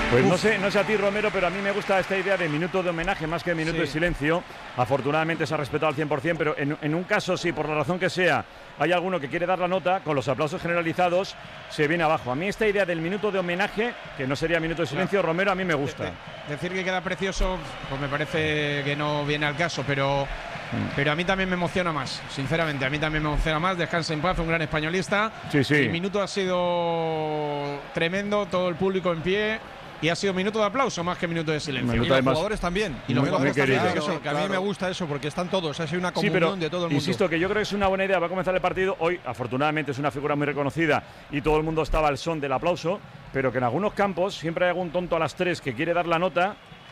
Pues no sé a ti, Romero, pero a mí me gusta esta idea de minuto de homenaje más que minuto de silencio. Afortunadamente se ha respetado al 100%, pero en un caso, si por la razón que sea hay alguno que quiere dar la nota, con los aplausos generalizados se viene abajo. A mí esta idea del minuto de homenaje, que no sería minuto de silencio, Romero, a mí me gusta. Decir que queda precioso, pues me parece que no viene al caso, pero a mí también me emociona más, sinceramente. A mí también me emociona más. Descansa en paz, un gran españolista. Sí. El minuto ha sido tremendo, todo el público en pie. Y ha sido minuto de aplauso más que minuto de silencio. Y los jugadores también. Y los jugadores también. Que a mí me gusta eso, porque están todos. Ha sido una comunión de todo el mundo. Insisto que yo creo que es una buena idea. Va a comenzar el partido. Hoy, afortunadamente, es una figura muy reconocida y todo el mundo estaba al son del aplauso. Pero que en algunos campos siempre hay algún tonto a las 3 que quiere dar la nota.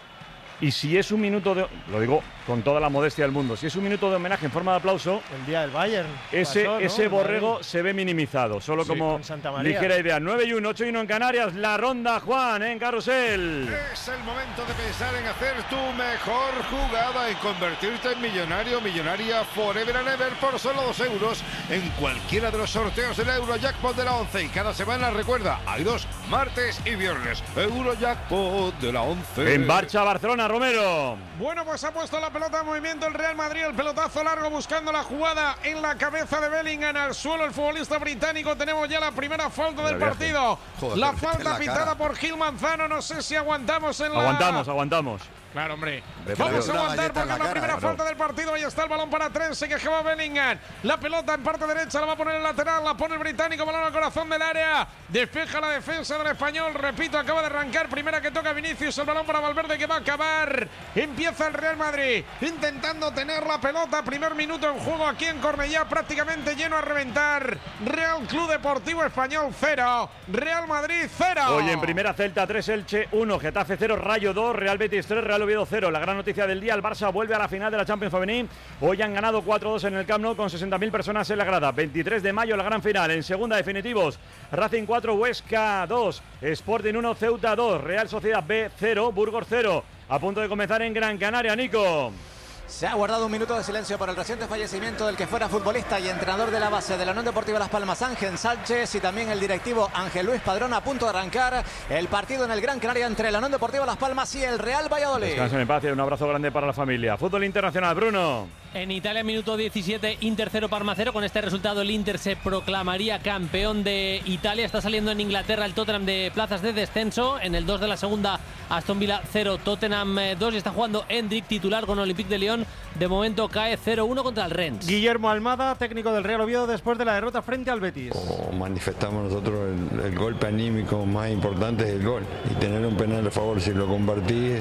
Y si es un minuto de... Lo digo con toda la modestia del mundo. Si es un minuto de homenaje en forma de aplauso... El día del Bayern. Ese borrego se ve minimizado. Solo como ligera idea. 9-1, 8-1 en Canarias. La ronda, Juan, en Carrusel. Es el momento de pensar en hacer tu mejor jugada y convertirte en millonario, millonaria forever and ever por solo 2 euros en cualquiera de los sorteos del Eurojackpot de la 11. Y cada semana, recuerda, hay 2, martes y viernes. Eurojackpot de la 11. En marcha Barcelona, Romero. Bueno, pues ha puesto la pelota en movimiento el Real Madrid, el pelotazo largo buscando la jugada en la cabeza de Bellingham, al suelo el futbolista británico. Tenemos ya la primera falta del partido. Joder, la falta pitada por Gil Manzano, no sé si aguantamos en Aguantamos. Claro, hombre. Vamos a aguantar porque es la primera falta del partido. Ahí está el balón para Trent. Se quejaba Bellingham. La pelota en parte derecha la va a poner el lateral. La pone el británico. Balón al corazón del área. Despeja la defensa del español. Repito, acaba de arrancar. Primera que toca Vinicius. El balón para Valverde que va a acabar. Empieza el Real Madrid intentando tener la pelota. Primer minuto en juego aquí en Cornellá. Prácticamente lleno a reventar. Real Club Deportivo Español 0. Real Madrid 0. Hoy en primera, Celta 3, Elche 1, Getafe 0, Rayo 2, Real Betis 3, Real Oviedo 0. La gran noticia del día, el Barça vuelve a la final de la Champions Femenil. Hoy han ganado 4-2 en el Camp Nou con 60.000 personas en la grada. 23 de mayo la gran final. En segunda, definitivos, Racing 4, Huesca 2, Sporting 1, Ceuta 2, Real Sociedad B 0, Burgos 0. A punto de comenzar en Gran Canaria, Nico. Se ha guardado un minuto de silencio por el reciente fallecimiento del que fuera futbolista y entrenador de la base de la Unión Deportiva Las Palmas, Ángel Sánchez, y también el directivo Ángel Luis Padrón. A punto de arrancar el partido en el Gran Canaria entre la Unión Deportiva Las Palmas y el Real Valladolid. Descansen en paz y un abrazo grande para la familia. Fútbol internacional, Bruno. En Italia, minuto 17, Inter 0, Parma 0. Con este resultado el Inter se proclamaría campeón de Italia. Está saliendo en Inglaterra el Tottenham de plazas de descenso. En el 2 de la segunda, Aston Villa 0, Tottenham 2. Y está jugando Hendrik, titular con Olympique de Lyon. De momento cae 0-1 contra el Rennes. Guillermo Almada, técnico del Real Oviedo después de la derrota frente al Betis. Como manifestamos nosotros, el golpe anímico más importante es el gol. Y tener un penal a favor, si lo convertís,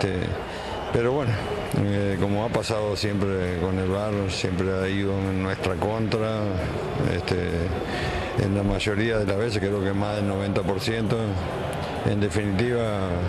pero bueno, como ha pasado siempre con el VAR, siempre ha ido en nuestra contra. En la mayoría de las veces, creo que más del 90%. En definitiva,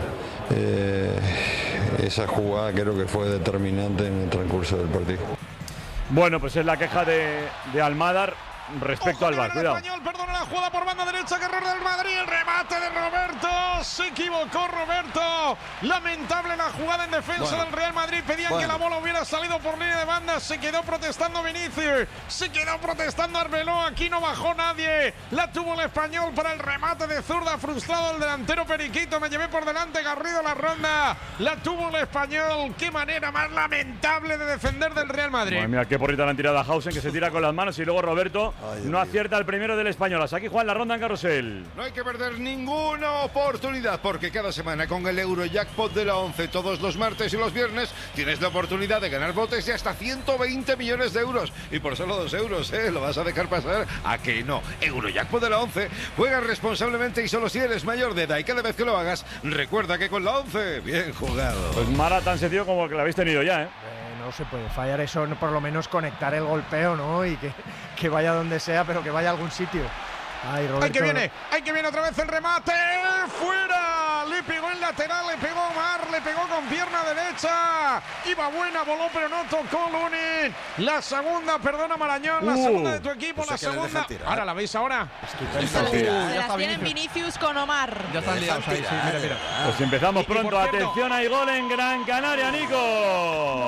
esa jugada creo que fue determinante en el transcurso del partido. Bueno, pues es la queja de Almada respecto al VAR. Cuidado. Español, perdona la jugada por banda derecha, error del Madrid, el remate de Roberto. Se equivocó Roberto. Lamentable la jugada en defensa del Real Madrid. Pedían que la bola hubiera salido por línea de banda. Se quedó protestando Vinicius. Se quedó protestando Arbeloa. Aquí no bajó nadie. La tuvo el español para el remate de zurda. Frustrado el delantero Periquito. Me llevé por delante Garrido la ronda. La tuvo el español. Qué manera más lamentable de defender del Real Madrid. Bueno, mira qué porrita le han tirado a Hausen, que se tira con las manos, y luego Roberto no acierta el primero del español. Hasta aquí, Juan, la ronda en Carrusel. No hay que perder ninguna oportunidad, porque cada semana con el Eurojackpot de la 11, todos los martes y los viernes, tienes la oportunidad de ganar botes de hasta 120 millones de euros. Y por solo 2 euros, ¿lo vas a dejar pasar? ¿A que no? Eurojackpot de la 11. Juega responsablemente y solo si eres mayor de edad. Y cada vez que lo hagas, recuerda que con la 11, bien jugado. Pues Mara, tan sencillo como que la habéis tenido ya, ¿eh? No se puede fallar eso, por lo menos conectar el golpeo, ¿no? Y que vaya donde sea, pero que vaya a algún sitio. Ay, Roberto. Ahí que viene otra vez el remate. ¡Fuera! Le pegó en lateral, le pegó Omar, le pegó con pierna derecha. Iba buena, voló, pero no tocó Lunin. La segunda, perdona Marañón, la segunda de tu equipo, la segunda. Ahora, ¿la veis ahora? Se las tienen Vinicius con Omar. Ya están liados ahí, sí, mira. Pues empezamos pronto. Atención, hay gol en Gran Canaria, Nico.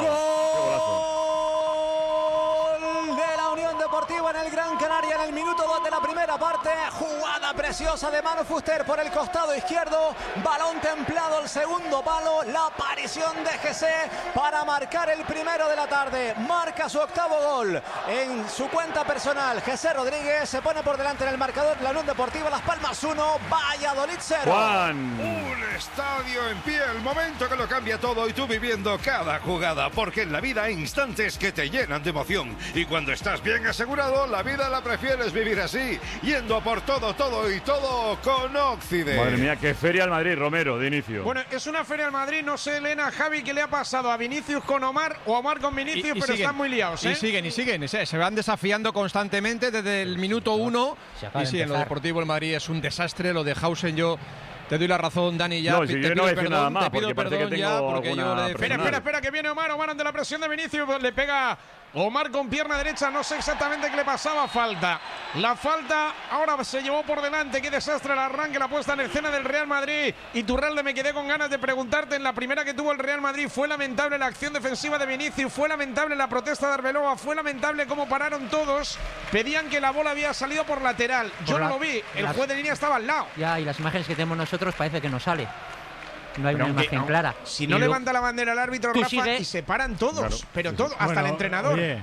Gol de la Unión Deportiva en el Gran Canaria en el minuto 2 de la primera primera parte. Jugada preciosa de Manu Fuster por el costado izquierdo. Balón templado al segundo palo. La aparición de Jesse para marcar el primero de la tarde. Marca su octavo gol en su cuenta personal. Jesse Rodríguez se pone por delante en el marcador de la Unión Deportiva Las Palmas 1, Valladolid 0. Juan. Un estadio en pie, el momento que lo cambia todo y tú viviendo cada jugada, porque en la vida hay instantes que te llenan de emoción y cuando estás bien asegurado, la vida la prefieres vivir así, yendo por todo y todo con Occident. Madre mía, qué feria al Madrid, Romero, de inicio. Bueno, es una feria al Madrid, no sé, Elena, Javi, qué le ha pasado a Vinicius con Omar o a Omar con Vinicius, pero siguen, están muy liados, ¿eh? Y siguen, se van desafiando constantemente desde el minuto 1. Y sí, en lo deportivo el Madrid es un desastre, lo de Hausen yo... Te doy la razón, Dani, ya. No, si yo no voy a decir nada más, porque parece que tengo alguna... Espera, que viene Omar ante la presión de Vinicius, le pega Omar con pierna derecha, no sé exactamente qué le pasaba, falta. La falta ahora se llevó por delante, qué desastre el arranque, la puesta en escena del Real Madrid. Iturralde, me quedé con ganas de preguntarte, en la primera que tuvo el Real Madrid, fue lamentable la acción defensiva de Vinicius, fue lamentable la protesta de Arbeloa, fue lamentable cómo pararon todos, pedían que la bola había salido por lateral. Yo no lo vi, el juez de línea estaba al lado. Ya, y las imágenes que tenemos nosotros parece que no sale. No hay una imagen clara. Si no levanta la bandera el árbitro, Rafa, y se paran todos, claro, pero todos, hasta el entrenador. Oye,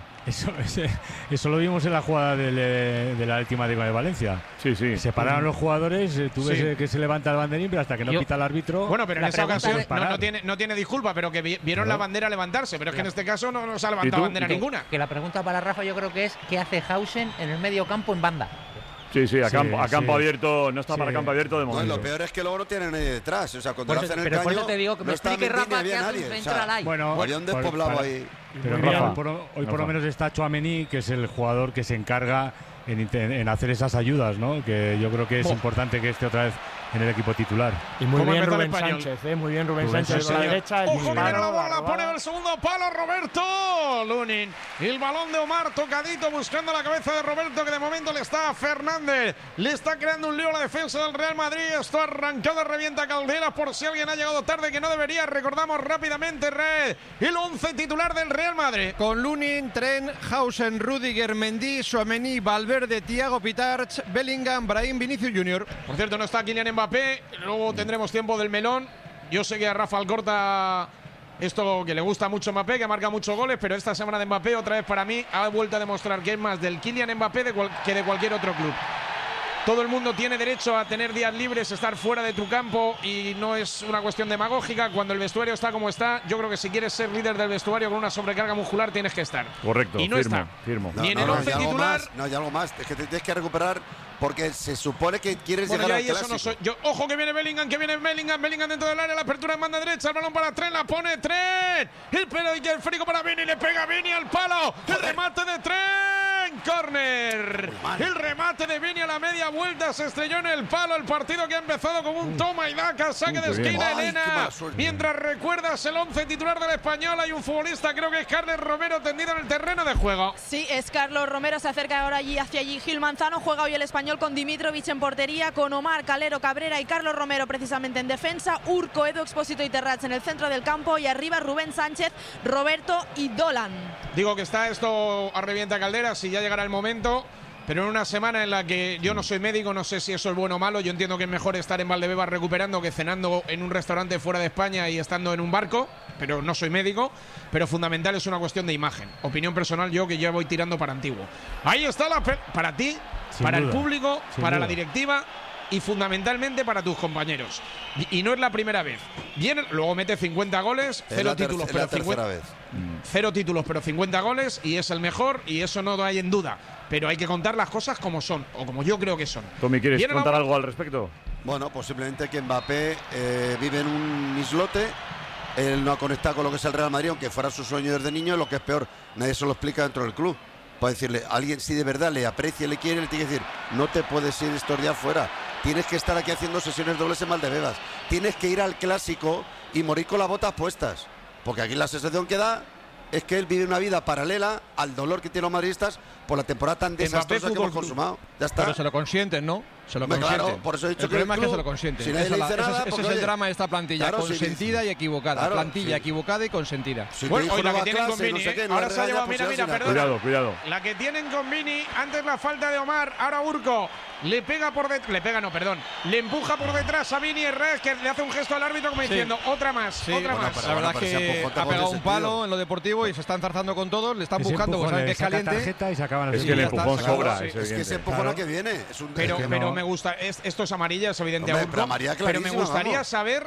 eso lo vimos en la jugada de la última de Valencia. Sí. Se pararon los jugadores, tú ves que se levanta el banderín, pero hasta que no pita el árbitro. Bueno, pero en esa ocasión no tiene disculpa, pero que vieron la bandera levantarse, pero es que en este caso no se ha levantado bandera ninguna. Que la pregunta para Rafa yo creo que es ¿qué hace Hausen en el medio campo en banda? Sí, a campo abierto, no está para campo abierto de momento. Lo peor es que luego no tiene nadie detrás, o sea, cuando hacen el caño, por eso te digo que me explique Rafa qué hace un central ahí. Bueno, había un despoblado ahí. Pero hoy por lo menos está Tchouaméni, que es el jugador que se encarga en hacer esas ayudas, ¿no? Que yo creo que es importante que esté otra vez en el equipo titular. Y muy bien Rubén Sánchez, muy bien Rubén Sánchez a la derecha. Ojo que viene la bola, pone el segundo palo Roberto Lunin. El balón de Omar tocadito buscando la cabeza de Roberto, que de momento le está a Fernández. Le está creando un lío a la defensa del Real Madrid. Esto arrancado, revienta Calderas por si alguien ha llegado tarde que no debería. Recordamos rápidamente, Red, el 11 titular del Real Madrid. Con Lunin, Tren, Hausen, Rüdiger, Mendy, Tchouaméni, Valverde, Thiago Pitarch, Bellingham, Brahim, Vinicius Junior. Por cierto, no está Kylian Mbappé, luego tendremos tiempo del melón. Yo sé que a Rafa Alcorta esto que le gusta mucho Mbappé, que marca muchos goles, pero esta semana de Mbappé otra vez para mí ha vuelto a demostrar que es más del Kylian Mbappé que de cualquier otro club. Todo el mundo tiene derecho a tener días libres, estar fuera de tu campo, y no es una cuestión demagógica. Cuando el vestuario está como está, yo creo que si quieres ser líder del vestuario con una sobrecarga muscular tienes que estar. Correcto, y no firmo. Ni en el 11 titular. Hay algo más, es que te tienes que recuperar porque se supone que quieres llegar al clásico. Ojo que viene Bellingham, Bellingham dentro del área, la apertura en banda derecha, el balón para Tren, la pone Tren, el pelo y el frigo para Vini, le pega Vini al palo, el remate de Tren, córner, el remate de Vini a la media vuelta, se estrelló en el palo, el partido que ha empezado como un toma y daca, saque de esquina, Elena, mientras recuerdas el 11 titular del Español, hay un futbolista, creo que es Carles Romero, tendido en el terreno de juego. Sí, es Carlos Romero, se acerca ahora hacia allí Gil Manzano, juega hoy el Español con Dimitrovic en portería, con Omar, Calero, Cabrera y Carlos Romero precisamente en defensa, Urco, Edu Expósito y Terrats en el centro del campo, y arriba Rubén Sánchez, Roberto y Dolan. Digo que está esto a revienta Calderas, si ya llegará el momento, pero en una semana en la que yo no soy médico, no sé si eso es bueno o malo. Yo entiendo que es mejor estar en Valdebebas recuperando que cenando en un restaurante fuera de España y estando en un barco, pero no soy médico. Pero fundamental es una cuestión de imagen. Opinión personal, yo que ya voy tirando para antiguo. Ahí está para ti, para el público, para la directiva y fundamentalmente para tus compañeros. Y no es la primera vez. Viene, luego mete 50 goles, cero títulos, pero 50 vez. Cero títulos, pero 50 goles y es el mejor, y eso no hay en duda. Pero hay que contar las cosas como son, o como yo creo que son. Tommy, ¿quieres contar algo al respecto? Bueno, posiblemente que Mbappé vive en un islote. Él no ha conectado con lo que es el Real Madrid, aunque fuera su sueño desde niño. Lo que es peor, nadie se lo explica dentro del club. Puede decirle, alguien si de verdad le aprecia, le quiere, le tiene que decir, no te puedes ir estos días fuera. Tienes que estar aquí haciendo sesiones dobles en Valdebebas. Tienes que ir al clásico y morir con las botas puestas. Porque aquí la sensación que da es que él vive una vida paralela al dolor que tienen los madridistas por la temporada tan desastrosa que hemos consumado. Ya está. Pero se lo consienten, ¿no? Se lo Claro, consienten. por eso he dicho el que el problema es que club, se lo consienten. si nadie le dice nada, ese pues, es el oye, drama de esta plantilla. claro, consentida y equivocada. Claro, plantilla sí. equivocada y consentida. Bueno, hoy la que tienen con Vini, ahora se ha llevado, mira, perdona. Cuidado. La que tienen con Vini, antes la falta de Omar, ahora Urco le pega por detrás, le empuja por detrás a Vini Herrera, que le hace un gesto al árbitro como diciendo otra más, Sí, otra bueno, más. la verdad es que ha pegado un palo en lo deportivo y se está enzarzando con todos, le están buscando, pues saben que es caliente. Es que el empujón sobra. Es que ese empujón a que viene. Pero me gusta, esto es amarilla, es evidente. Hombre, pero amarilla pero me clarísima, gustaría vamos. saber,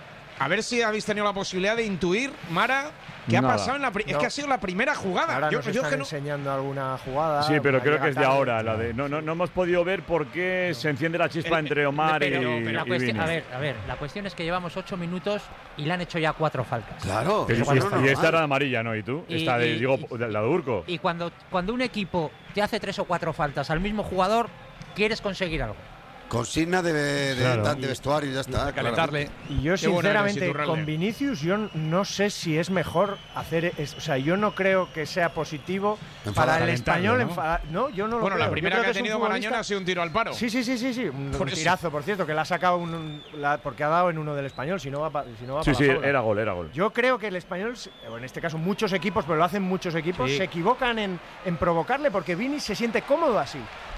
a ver si habéis tenido la posibilidad de intuir, Mara, qué ha Nada. pasado en la es que ha sido la primera jugada. Ahora nos yo están que no. enseñando alguna jugada. Sí, pero creo que es de tarde. ahora. La de, no hemos podido ver por qué se enciende la chispa entre Omar y La cuestión, Vini. a ver, la cuestión es que llevamos 8 minutos y le han hecho ya 4 faltas. Claro. Y esta era amarilla, ¿no? ¿Y tú? Esta de, la de Urco. Y cuando un equipo te hace 3 o 4 faltas al mismo jugador, quieres conseguir algo. Consigna de vestuario y ya está. Calentarle. Y yo sinceramente con Vinicius yo no sé si es mejor hacer, o sea, yo no creo que sea positivo para el español. ¿no? Yo no lo Bueno, creo. la primera Yo que creo ha tenido Marañón ha sido un tiro al paro. Sí, un tirazo, por cierto, que la ha sacado porque ha dado en uno del español, si no va para era gol. Yo creo que el español, o en este caso muchos equipos, pero lo hacen muchos equipos, se equivocan en provocarle porque Vini se siente cómodo así.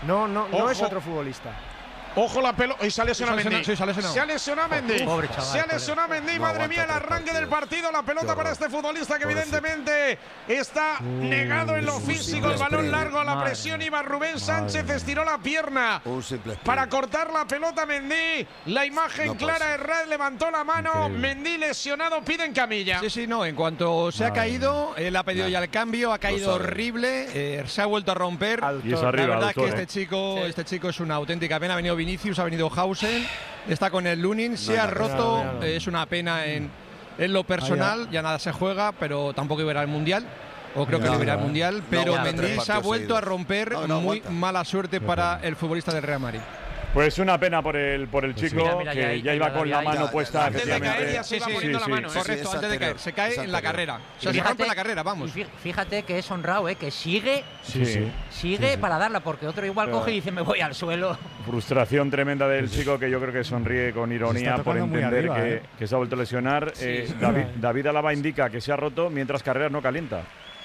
No es otro futbolista. Ojo la pelota. Y se ha lesionado Mendy. Se ha lesionado. Se ha lesionado Mendy. Pobre chaval. Se ha lesionado Mendy. Madre mía, el arranque del partido. La pelota para este futbolista que evidentemente está negado en lo físico. El balón largo a la presión. Iba Rubén Sánchez. Estiró la pierna para cortar la pelota Mendy. La imagen clara. Herrera levantó la mano. Mendy lesionado. Piden camilla. Sí, no. En cuanto se ha caído, él ha pedido ya el cambio. Ha caído horrible. Se ha vuelto a romper. Y es arriba, la verdad es que este chico es una auténtica pena. Ha venido Vinicius, ha venido Hausen, está con el Lunin, se ha roto, es una pena en lo personal, ya nada se juega, pero tampoco iba a ir al Mundial, o creo que le irá al Mundial, pero Mendy se ha vuelto a romper, muy mala suerte para el futbolista del Real Madrid. Pues una pena por el chico, que ya iba con la mano puesta. Antes de caer ya se iba poniendo la mano. Correcto, antes de caer. Se cae en la carrera. O sea, se rompe en la carrera, vamos. Fíjate que es honrado, que sigue para darla, porque otro igual coge y dice me voy al suelo. Frustración tremenda del chico, que yo creo que sonríe con ironía por entender que se ha vuelto a lesionar. David Alaba indica que se ha roto, mientras Carreras no calienta.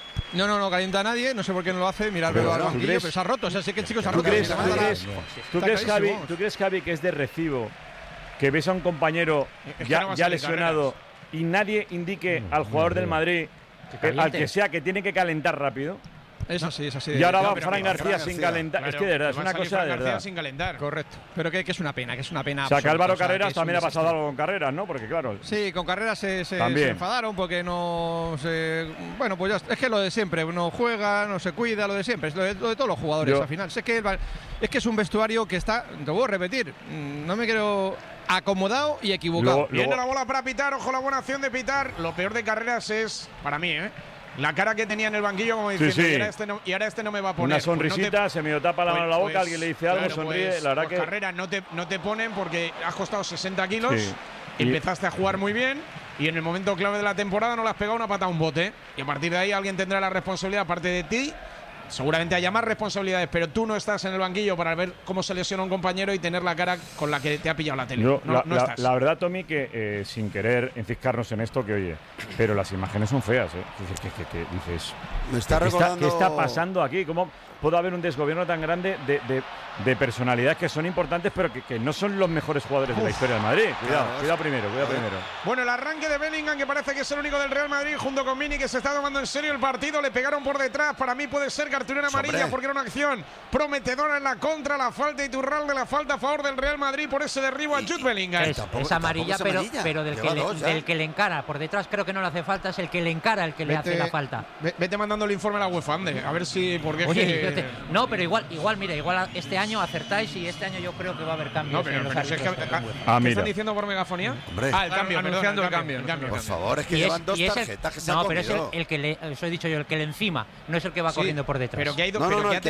No calienta a nadie, no sé por qué no lo hace, mirarlo al banquillo, pero se ha roto, o sea, sí que el chico se ha roto. ¿Tú crees, Javi, que es de recibo que ves a un compañero ya lesionado y nadie indique al jugador del Madrid, al que sea, que tiene que calentar rápido? Es así. Y ahora va Fran García sin calentar. Claro, es que de verdad, es una cosa de verdad. Sin calentar. Correcto. Pero que es una pena, O sea, que Álvaro Carreras también ha pasado algo con Carreras, ¿no? Porque claro. Sí, con Carreras se enfadaron porque no se. Bueno, pues ya es que lo de siempre. No juega, no se cuida, lo de siempre. Es lo de todos los jugadores al final. Es que es un vestuario que está. Te voy a repetir. No me quiero. Acomodado y equivocado. Viene la bola para pitar. Ojo, la buena acción de pitar. Lo peor de Carreras es, para mí, la cara que tenía en el banquillo, como diciendo, y ahora este no me va a poner. Una sonrisita, se me tapa la mano a la boca, alguien le dice algo, sonríe. La verdad que. Carreras no te ponen porque has costado 60 kilos, empezaste a jugar muy bien y en el momento clave de la temporada no le has pegado una pata a un bote. Y a partir de ahí alguien tendrá la responsabilidad, aparte de ti. Seguramente haya más responsabilidades, pero tú no estás en el banquillo para ver cómo se lesiona un compañero y tener la cara con la que te ha pillado la tele. No estás. La verdad, Tommy, que sin querer enciscarnos en esto, que oye, pero las imágenes son feas, ¿Qué dices? Me está recordando... ¿Qué está pasando aquí? ¿Cómo puede haber un desgobierno tan grande de personalidades que son importantes, pero que no son los mejores jugadores de la historia del Madrid? Cuidado primero. Bueno, el arranque de Bellingham, que parece que es el único del Real Madrid, junto con Vini, que se está tomando en serio el partido. Le pegaron por detrás. Para mí puede ser cartulina amarilla, porque era una acción prometedora en la contra. La falta Iturralde, la falta a favor del Real Madrid por ese derribo a Jude Bellingham. Es amarilla, pero del que le encara. Por detrás creo que no le hace falta, es el que le encara el que le hace la falta. Vete mandando el informe a la UEFA, a ver si... Porque no, pero igual, mira, este año acertáis y este año yo creo que va a haber cambios. ¿Qué están diciendo por megafonía? Hombre, el cambio, anunciando el cambio. Por favor, es que llevan dos tarjetas que se han comido. No, pero es el que le, eso he dicho yo, el que le encima, no es el que va corriendo por detrás. detrás. Pero que ha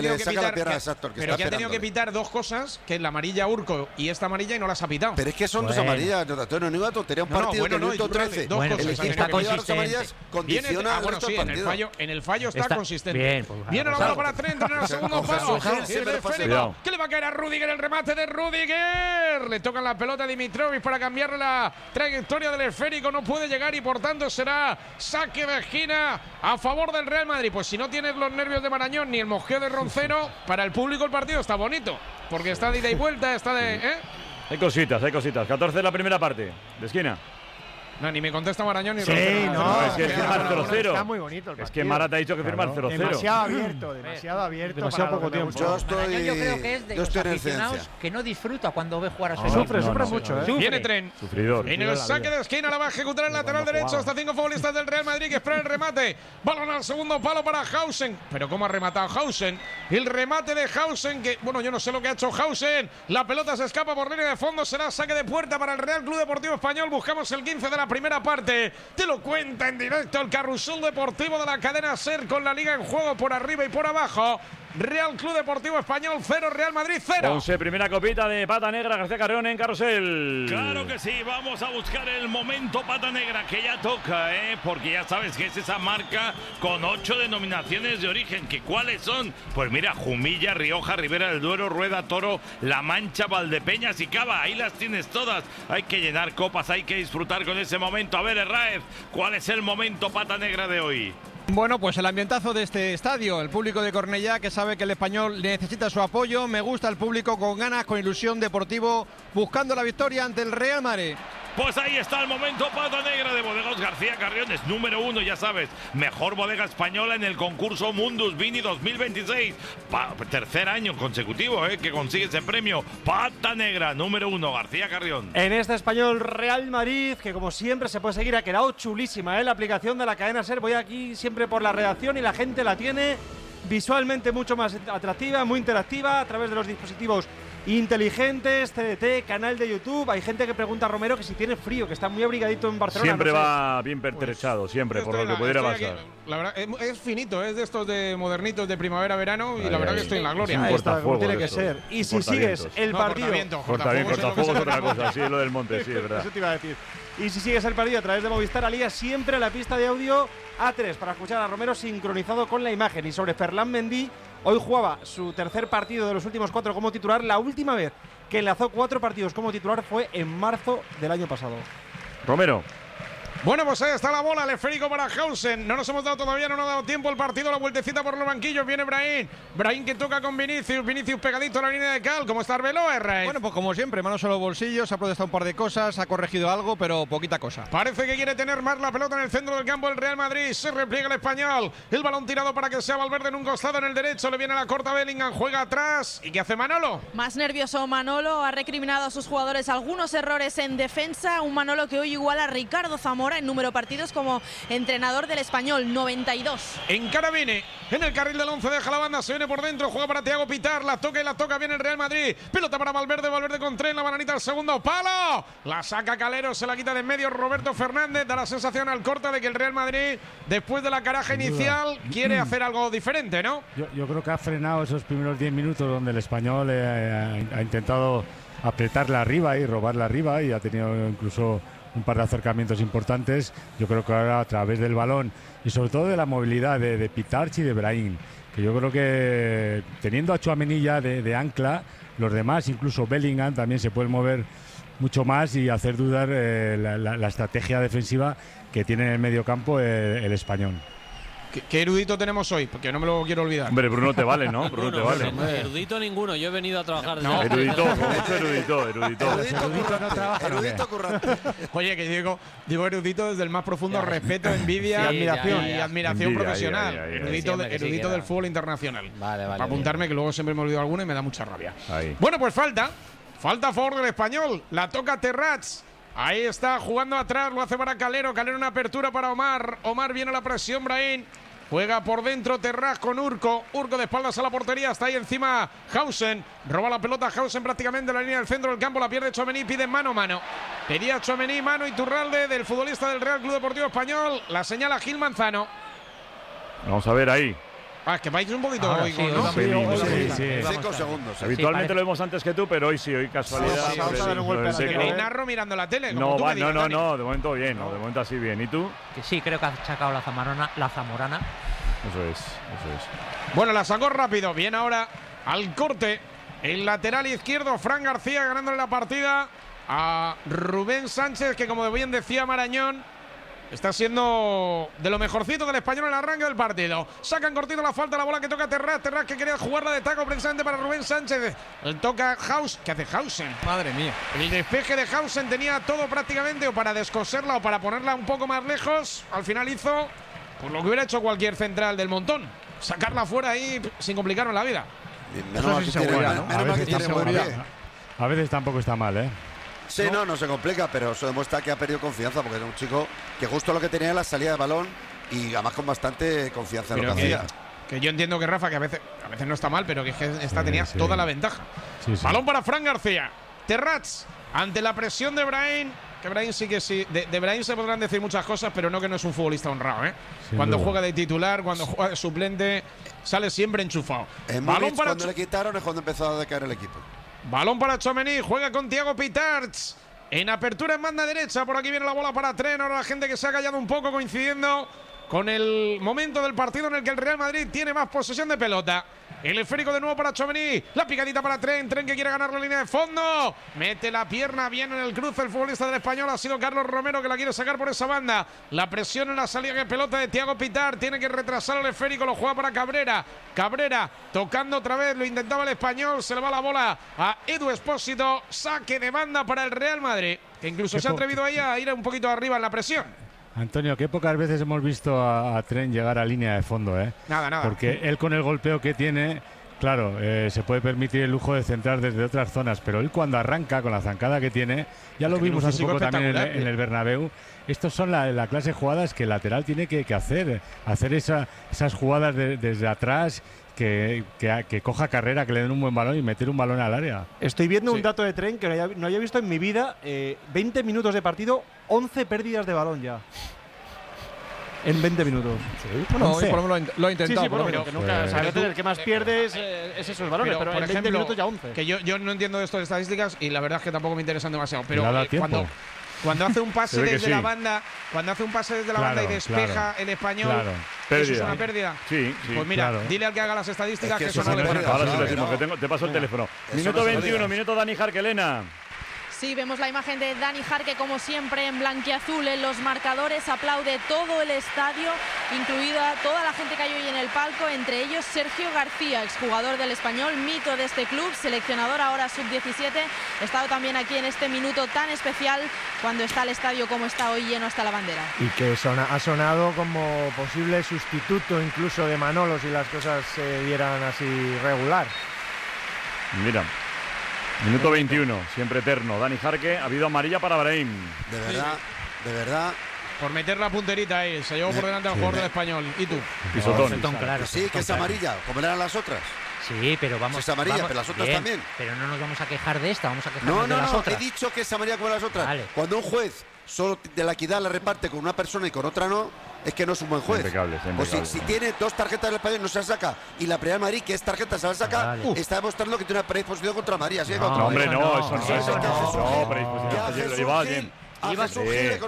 tenido que pitar dos cosas, que es la amarilla a Urco y esta amarilla, y no las ha pitado. Pero es que son dos amarillas, Antonio, ninguna tontería. Un partido que minuto 13. Está consistente. Condiciona al resto del partido. En el fallo está consistente. Bien, viene la bola para Trent en el segundo palo. ¿Qué le va a caer a Rüdiger? El remate de Rüdiger. Le tocan la pelota a Dimitrovic para cambiarle la trayectoria del esférico. No puede llegar y por tanto será saque de esquina a favor del Real Madrid. Pues si no tienes los nervios de Marañón ni el mosqueo de Roncero, para el público el partido está bonito. Porque está de ida y vuelta, está de… Hay cositas. 14 de la primera parte, de esquina. No, ni me contesta Marañón ni Roncero. No, es que firmar 0-0. Está muy bonito el partido. Es que Mara te ha dicho que firmar 0-0. Demasiado abierto. Demasiado poco tiempo. Yo creo que es de los aficionados que no disfruta cuando ve jugar a su Sufre mucho, Viene Trent. Sufridor. En el saque de esquina la va a ejecutar el lateral derecho. Hasta 5 futbolistas del Real Madrid que esperan el remate. Balón al segundo palo para Hausen. Pero ¿cómo ha rematado Hausen? El remate de Hausen, que bueno, yo no sé lo que ha hecho Hausen. La pelota se escapa por línea de fondo. Será saque de puerta para el Real Club Deportivo Español. Buscamos el 15 de la primera parte. Te lo cuenta en directo el carrusel deportivo de la cadena SER, con la liga en juego por arriba y por abajo. Real Club Deportivo Español 0, Real Madrid 0. 11, primera copita de Pata Negra, García Carrión en carrusel. Claro que sí, vamos a buscar el momento Pata Negra, que ya toca, porque ya sabes que es esa marca con 8 denominaciones de origen. ¿Que cuáles son? Pues mira, Jumilla, Rioja, Ribera del Duero, Rueda, Toro, La Mancha, Valdepeñas y Cava. Ahí las tienes todas. Hay que llenar copas, hay que disfrutar con ese momento. A ver, Herráez, ¿cuál es el momento Pata Negra de hoy? Bueno, pues el ambientazo de este estadio, el público de Cornellá, que sabe que el Español necesita su apoyo. Me gusta el público con ganas, con ilusión, deportivo, buscando la victoria ante el Real Madrid. Pues ahí está el momento Pata Negra de Bodegas García Carrión. Es número 1, ya sabes. Mejor bodega española en el concurso Mundus Vini 2026. Tercer año consecutivo que consigue ese premio. Pata Negra, número 1, García Carrión. En este Español Real Madrid, que como siempre se puede seguir, ha quedado chulísima la aplicación de la cadena SER. Voy aquí siempre por la redacción y la gente la tiene visualmente mucho más atractiva, muy interactiva, a través de los dispositivos inteligentes, CDT, canal de YouTube. Hay gente que pregunta a Romero que si tiene frío, que está muy abrigadito en Barcelona. Siempre no sé. va bien pertrechado, siempre, por lo que pudiera pasar. La verdad, es finito, es de estos de modernitos de primavera-verano, y la verdad que estoy en la gloria. Ahí está, como tiene que ser. Y si sigues el partido… Cortafuegos es otra cosa, sí, lo del monte, sí, es verdad. Eso te iba a decir. Y si sigues el partido a través de Movistar, alía siempre la pista de audio A3 para escuchar a Romero sincronizado con la imagen. Y sobre Ferland Mendy, hoy jugaba su tercer partido de los últimos 4 como titular. La última vez que enlazó 4 partidos como titular fue en marzo del año pasado. Romero. Bueno, pues ahí está la bola, el esférico para Hausen. No nos hemos dado todavía, no nos ha dado tiempo el partido, la vueltecita por los banquillos. Viene Brahim. Brahim que toca con Vinicius. Vinicius pegadito a la línea de cal. ¿Cómo está Arbeloa, Herrera? Bueno, pues como siempre, manos a los bolsillos. Ha protestado un par de cosas, ha corregido algo, pero poquita cosa. Parece que quiere tener más la pelota en el centro del campo el Real Madrid. Se repliega el español. El balón tirado para que sea Valverde en un costado, en el derecho. Le viene la corta Bellingham. Juega atrás. ¿Y qué hace Manolo? Más nervioso Manolo. Ha recriminado a sus jugadores algunos errores en defensa. Un Manolo que hoy iguala a Ricardo Zamora en número de partidos como entrenador del Español, 92. En Carabine, en el carril del 11, deja la banda, se viene por dentro, juega para Thiago Pitar, la toca y la toca bien el Real Madrid. Pelota para Valverde, Valverde con Trent, la bananita al segundo palo. La saca Calero, se la quita de en medio Roberto Fernández. Da la sensación al corte de que el Real Madrid, después de la caraja inicial, quiere hacer algo diferente, ¿no? Yo creo que ha frenado esos primeros 10 minutos donde el Español ha intentado apretarla arriba y robarla arriba, y ha tenido incluso un par de acercamientos importantes. Yo creo que ahora, a través del balón y sobre todo de la movilidad de Pitarch y de Brahim, que yo creo que teniendo a Tchouaméni ya de ancla, los demás, incluso Bellingham, también se pueden mover mucho más y hacer dudar la estrategia defensiva que tiene en el medio campo el Español. ¿Qué erudito tenemos hoy? Porque no me lo quiero olvidar. Hombre, Bruno te vale, ¿no? Bruno te vale. Erudito ninguno, yo he venido a trabajar. No, erudito, mucho erudito. Erudito no trabaja. Erudito currante. Oye, que digo erudito desde el más profundo respeto, envidia y admiración profesional. Erudito del fútbol internacional. Vale. Para apuntarme, que luego siempre me olvido alguno y me da mucha rabia. Ahí. Bueno, pues falta a favor del Español. La toca Terrats. Ahí está, jugando atrás, lo hace para Calero. Calero en apertura para Omar. Omar viene a la presión, Brahim. Juega por dentro Terraz con Urco. Urco de espaldas a la portería. Está ahí encima Hausen. Roba la pelota Hausen prácticamente en la línea del centro del campo. La pierde Tchouaméni. Pide mano a mano. Pedía Tchouaméni mano Iturralde del futbolista del Real Club Deportivo Español. La señala Gil Manzano. Vamos a ver ahí. Es que vais un poquito hoy, sí, ¿no? Sí. 5 segundos. Habitualmente lo vemos antes que tú, pero hoy sí, hoy casualidad. Y narro mirando la tele. No, de momento bien, de momento así bien. ¿Y tú? Que sí, creo que ha sacado la Zamorana. Eso es. Bueno, la sacó rápido. Bien ahora al corte. El lateral izquierdo, Fran García, ganándole la partida a Rubén Sánchez, que como bien decía Marañón, está siendo de lo mejorcito del Español en el arranque del partido. Sacan cortito la falta, la bola que toca Terraz que quería jugarla de taco precisamente para Rubén Sánchez. El toca ¿Qué hace Hausen? Madre mía. El despeje de Hausen tenía todo prácticamente o para descoserla o para ponerla un poco más lejos. Al final hizo por lo que hubiera hecho cualquier central del montón. Sacarla fuera ahí sin complicarnos la vida. A veces tampoco está mal, ¿eh? Sí, no se complica, pero eso demuestra que ha perdido confianza, porque era un chico que justo lo que tenía era la salida de balón y además con bastante confianza en lo que hacía. Que yo entiendo que Rafa, que a veces no está mal, pero que esta tenía toda la ventaja. Balón para Fran García. Terraz ante la presión de Brahim. Que Brahim sí que sí. De Brahim se podrán decir muchas cosas, pero no que no es un futbolista honrado, ¿eh? Cuando juega de titular, cuando juega de suplente, sale siempre enchufado. Balón para cuando le quitaron es cuando empezó a decaer el equipo. Balón para Tchouaméni, juega con Thiago Pitarch. En apertura en banda derecha, por aquí viene la bola para Tren. Ahora la gente que se ha callado un poco, coincidiendo con el momento del partido en el que el Real Madrid tiene más posesión de pelota. El esférico de nuevo para Tchouaméni. La picadita para Tren que quiere ganar la línea de fondo. Mete la pierna bien en el cruce el futbolista del Español. Ha sido Carlos Romero que la quiere sacar por esa banda. La presión en la salida de pelota de Thiago Pitar. Tiene que retrasar el esférico. Lo juega para Cabrera. Cabrera tocando otra vez. Lo intentaba el Español. Se le va la bola a Edu Expósito. Saque de banda para el Real Madrid, que incluso se ha atrevido ahí a ir un poquito arriba en la presión. Antonio, qué pocas veces hemos visto a Tren llegar a línea de fondo, ¿eh? Nada. Porque él con el golpeo que tiene, claro, se puede permitir el lujo de centrar desde otras zonas, pero él cuando arranca con la zancada que tiene, ya lo vimos hace poco también en el Bernabéu. Estos son la clase de jugadas que el lateral tiene que hacer esas jugadas desde atrás. Que coja carrera, que le den un buen balón y meter un balón al área. Estoy viendo un dato de Tren que no había visto en mi vida. 20 minutos de partido, 11 pérdidas de balón ya. En 20 minutos. Sí. Bueno, hoy por lo menos lo ha intentado. Sí, pero que nunca sabes, el que más pierdes es esos balones, pero en 20 minutos ya 11. Que yo no entiendo de esto de estadísticas y la verdad es que tampoco me interesan demasiado. Pero cuando hace un pase desde la banda, y despeja el Español, ¿eso es una pérdida? Sí. Pues mira, dile al que haga las estadísticas que eso no le pone. Ahora sí lo decimos, que te paso el teléfono. Minuto 21, minuto Dani Jarque-Elena. Sí, vemos la imagen de Dani Jarque, como siempre, en blanquiazul en los marcadores. Aplaude todo el estadio, incluida toda la gente que hay hoy en el palco, entre ellos Sergio García, exjugador del Español, mito de este club, seleccionador ahora sub-17. He estado también aquí en este minuto tan especial, cuando está el estadio como está hoy, lleno hasta la bandera. Y que ha sonado como posible sustituto incluso de Manolo si las cosas se dieran así regular. Mira. Minuto 21, siempre eterno. Dani Jarque, ha habido amarilla para Brahim. De verdad. Por meter la punterita ahí, se llevó por delante al jugador del Español. ¿Y tú? Pisotón. Claro. Sí, que es amarilla, como eran las otras. Sí, pero vamos. Es amarilla, pero las otras bien, también. Pero no nos vamos a quejar de esta, vamos a quejarnos de las otras. He dicho que es amarilla como las otras. Vale. Cuando un juez solo de la equidad la reparte con una persona y con otra no, es que no es un buen juez. Impecable. O si tiene dos tarjetas del Español no se la saca y la primera Madrid, que es tarjeta, se la saca, está demostrando que tiene una predisposición contra María. ¿Sí? No, hombre, no, eso no, predisposición. Ibas bien.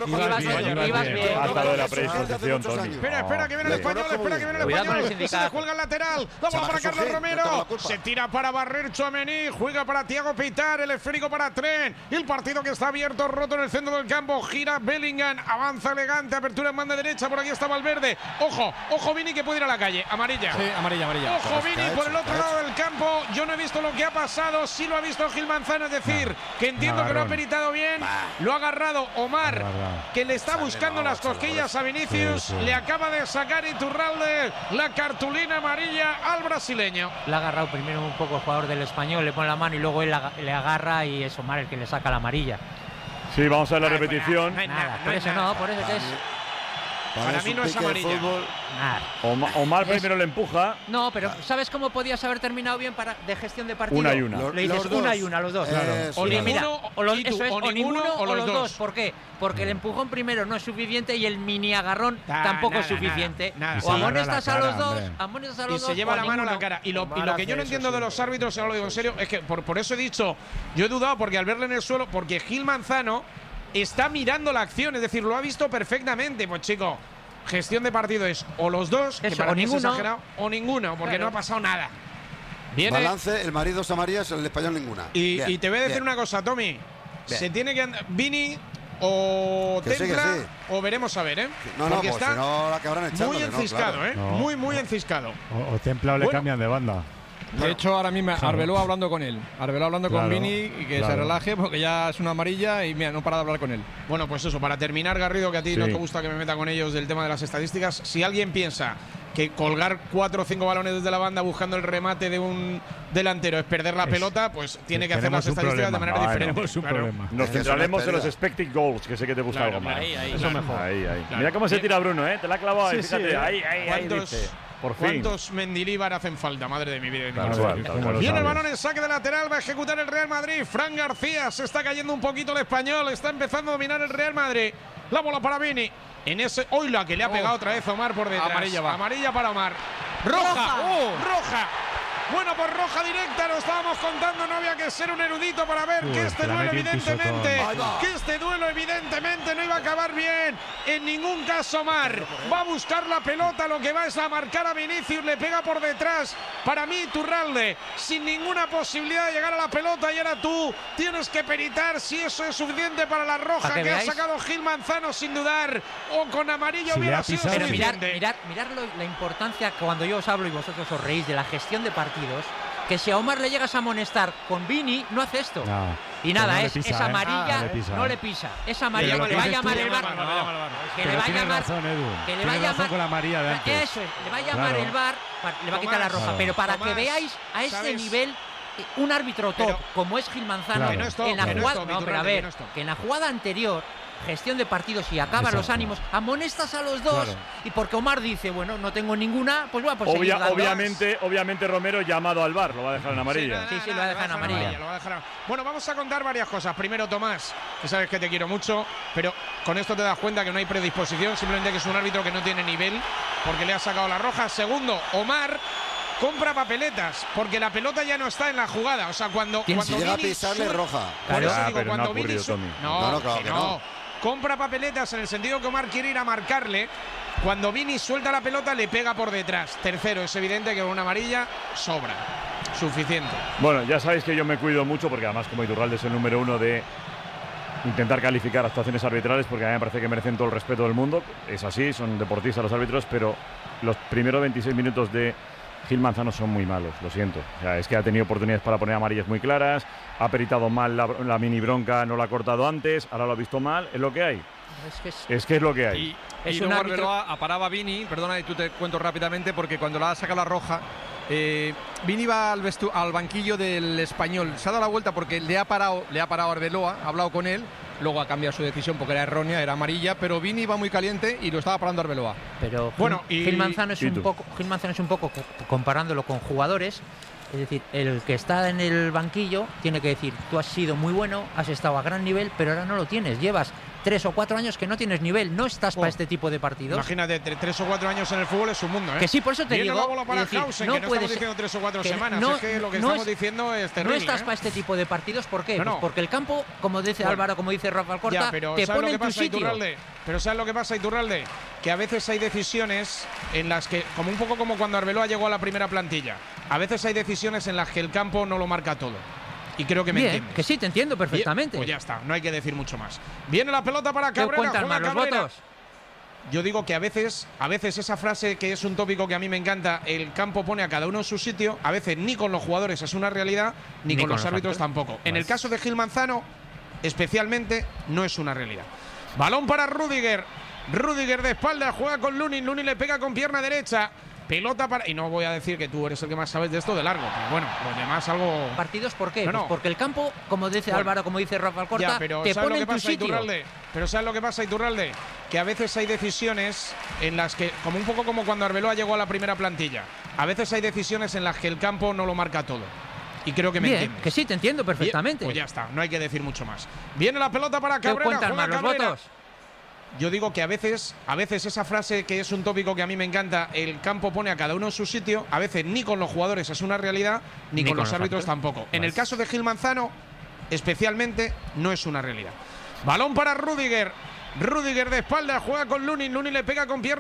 Hasta lo de la predisposición, Tony. Espera, que viene el Español, Se le cuelga el lateral. La bola para Carlos Romero. Se tira para barrer Tchouaméni. Juega para Thiago Pitar. El esférico para Tren. El partido que está abierto, roto en el centro del campo. Gira Bellingham. Avanza elegante. Apertura en banda derecha. Por aquí está Valverde. Ojo, Vini, que puede ir a la calle. Amarilla. Sí, amarilla. Ojo, Vini, por el otro lado del campo. Yo no he visto lo que ha pasado. Sí lo ha visto Gil Manzano. Es decir, que entiendo que no ha peritado bien. Lo ha agarrado Omar, que le está buscando las cosquillas a Vinicius. Le acaba de sacar Iturralde la cartulina amarilla al brasileño. Le ha agarrado primero un poco el jugador del Español, le pone la mano y luego él le agarra y es Omar el que le saca la amarilla. Sí, vamos a ver la repetición. Por eso que es. Para mí no es amarilla. Omar primero le empuja. No, pero ¿sabes cómo podías haber terminado bien de gestión de partido? Una y una. Le dices una y una, los dos. Claro. O ninguno, o ninguno o los dos. ¿Por qué? Porque el empujón primero no es suficiente y el mini agarrón tampoco es suficiente. O amonestas a los dos, y se lleva la mano a la cara. Y lo que yo no entiendo de los árbitros, ahora lo digo en serio, es que por eso he dicho, yo he dudado porque al verle en el suelo, porque Gil Manzano está mirando la acción, es decir, lo ha visto perfectamente. Pues chico, gestión de partido es o los dos, que para mí es exagerado, o ninguno, porque no ha pasado nada. Viene balance, el marido es amarillas, el español ninguna. Y te voy a decir una cosa, Tommy. Se tiene que andar Vini o Templa o veremos a ver, ¿eh? Porque está si no la acabarán echando, muy enciscado, muy enciscado. O Templa o le cambian de banda. De hecho, ahora mismo Arbeloa hablando con él. Arbeloa hablando con Vini y que se relaje porque ya es una amarilla y mira, no para de hablar con él. Bueno, pues eso, para terminar, Garrido, que a ti no te gusta que me meta con ellos del tema de las estadísticas, si alguien piensa que colgar 4 o 5 balones desde la banda buscando el remate de un delantero es perder la pelota, pues tiene que hacer las estadísticas de manera diferente. Nos centraremos en los expected goals, que sé que te gusta algo más. Eso mejor. Mira cómo se tira Bruno, te la ha clavado ahí, fíjate. Ahí dice. Por fin. ¿Cuántos Mendilibar hacen falta? Madre de mi vida. Viene el balón en saque de lateral, va a ejecutar el Real Madrid. Fran García, se está cayendo un poquito el español, está empezando a dominar el Real Madrid. La bola para Vini. En ese, la que le ha pegado otra vez Omar por detrás. Amarilla para Omar. Roja. Bueno, por roja directa, lo estábamos contando, no había que ser un erudito para ver que este duelo evidentemente no iba a acabar bien. En ningún caso Omar va a buscar la pelota, lo que va es a marcar a Vinicius, le pega por detrás. Para mí Iturralde, sin ninguna posibilidad de llegar a la pelota, y ahora tú tienes que peritar si eso es suficiente para la roja que ha sacado Gil Manzano sin dudar, o con amarilla hubiera sido suficiente. Mirad la importancia cuando yo os hablo y vosotros os reís de la gestión de partidos, que si a Omar le llegas a amonestar con Vini, no hace esto. Y nada, es amarilla, no le pisa. Es amarilla, le va a llamar el VAR. Que le va a llamar. Que le va a llamar con la amarilla de antes. Eso es, le va a llamar el VAR, le va a quitar la roja. Pero para que veáis a ese nivel, un árbitro top como es Gil Manzano, en la jugada. No, pero a ver, que en la jugada anterior, gestión de partidos y acaban los ánimos, amonestas a los dos, y porque Omar dice, bueno, no tengo ninguna, pues va a seguir dando. Obviamente Romero llamado al VAR, lo va a dejar en amarilla. Sí, lo va a dejar en amarilla. Bueno, vamos a contar varias cosas. Primero, Tomás, que sabes que te quiero mucho, pero con esto te das cuenta que no hay predisposición, simplemente que es un árbitro que no tiene nivel, porque le ha sacado la roja. Segundo, Omar compra papeletas, porque la pelota ya no está en la jugada. O sea, cuando llega a pisarle roja. Por eso digo, cuando Vini no. Compra papeletas en el sentido que Omar quiere ir a marcarle. Cuando Vini suelta la pelota, le pega por detrás. Tercero, es evidente que con una amarilla sobra. Suficiente. Bueno, ya sabéis que yo me cuido mucho, porque además como Iturralde es el número uno de intentar calificar actuaciones arbitrales, porque a mí me parece que merecen todo el respeto del mundo. Es así, son deportistas los árbitros, pero los primeros 26 minutos de Gil Manzano son muy malos, lo siento. O sea, es que ha tenido oportunidades para poner amarillas muy claras, ha peritado mal la mini bronca, no la ha cortado antes, ahora lo ha visto mal, es lo que hay. Es que es lo que hay. Y luego Arbeloa paraba a Vini, perdona, y tú te cuento rápidamente, porque cuando la ha sacado la roja, Vini va al banquillo del español, se ha dado la vuelta porque le ha parado Arbeloa, ha hablado con él, luego ha cambiado su decisión porque era errónea, era amarilla, pero Vini va muy caliente y lo estaba parando Arbeloa. Pero Gil Manzano es un poco comparándolo con jugadores. Es decir, el que está en el banquillo tiene que decir, tú has sido muy bueno, has estado a gran nivel, pero ahora no lo tienes. Llevas 3 o 4 años que no tienes nivel, no estás para este tipo de partidos. Imagínate, 3 o 4 años en el fútbol es un mundo, ¿eh? Que sí, por eso te digo. La bola para Hausen, no que no estamos diciendo 3 o 4 semanas, es que lo que estamos diciendo es terrible. No estás para este tipo de partidos, ¿por qué? Pues porque el campo, como dice Álvaro, como dice Rafa Alcorta, te pone en tu sitio. Pero ¿sabes lo que pasa, Iturralde? Que a veces hay decisiones en las que, como un poco como cuando Arbeloa llegó a la primera plantilla, a veces hay decisiones en las que el campo no lo marca todo. Y creo que me entiendes. Que sí, te entiendo perfectamente. Pues ya está, no hay que decir mucho más. Viene la pelota para Cabrera. ¿Qué cuentan más los votos? Yo digo que a veces esa frase que es un tópico que a mí me encanta, el campo pone a cada uno en su sitio, a veces ni con los jugadores es una realidad, ni con los árbitros tampoco. En el caso de Gil Manzano, especialmente, no es una realidad. Balón para Rüdiger. Rüdiger de espalda, juega con Lunin. Lunin le pega con pierna derecha. Pelota para... Y no voy a decir que tú eres el que más sabes de esto de largo. Pero bueno, los demás algo... ¿Partidos por qué? Pues porque el campo, como dice Álvaro, como dice Rafa Alcorta, te pone en tu sitio. Pero ¿sabes lo que pasa, Iturralde? que a veces hay decisiones en las que, como un poco como cuando Arbeloa llegó a la primera plantilla, a veces hay decisiones en las que el campo no lo marca todo. Y creo que me entiendes. Que sí, te entiendo perfectamente. Pues ya está, no hay que decir mucho más. Viene la pelota para Cabrera. ¿Cuentan más los votos? Yo digo que a veces esa frase que es un tópico que a mí me encanta, el campo pone a cada uno en su sitio, a veces ni con los jugadores es una realidad, ni con los árbitros tampoco. En el caso de Gil Manzano, especialmente, no es una realidad. Balón para Rüdiger. Rüdiger de espalda, juega con Lunin. Lunin le pega con pierna